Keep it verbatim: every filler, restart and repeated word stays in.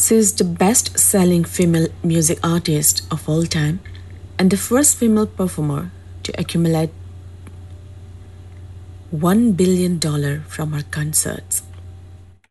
She is the best selling female music artist of all time and the first female performer to accumulate one billion dollars from her concerts.